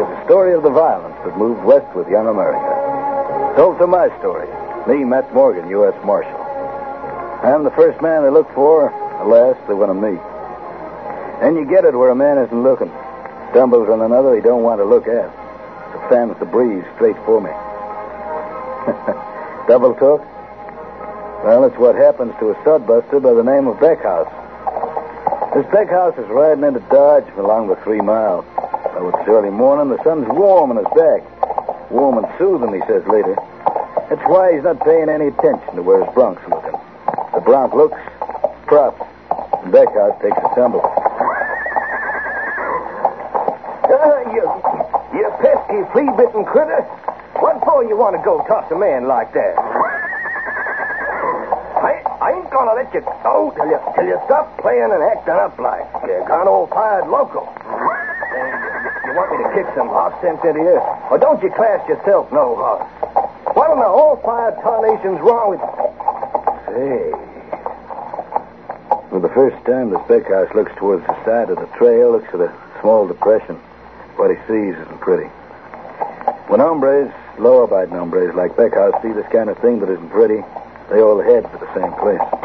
is a story of the violence that moved west with young America. Told through my story, me, Matt Morgan, U.S. Marshal. I'm the first man they look for, the last they want to meet. And you get it where a man isn't looking. Stumbles on another he don't want to look at. So fans the breeze straight for me. Double talk? Well, it's what happens to a sodbuster by the name of Beckhouse. This Beckhouse is riding into Dodge along the 3 Mile. Though it's early morning, the sun's warm on his back. Warm and soothing, he says later. That's why he's not paying any attention to where his bronc's looking. The bronc looks, props, and Beckhouse takes a tumble. You pesky, flea-bitten critter. What for you want to go toss a man like that? I ain't gonna let you go till you stop playing and acting up like you're gone old-fired local. You want me to kick some horse sense into you? Or don't you class yourself no horse? What in the whole-fired tarnation's wrong with... Say... For the first time, this Beckhouse looks towards the side of the trail, looks at a small depression. What he sees isn't pretty. When hombres, law-abiding hombres like Beckhouse see this kind of thing that isn't pretty, they all head for the same place.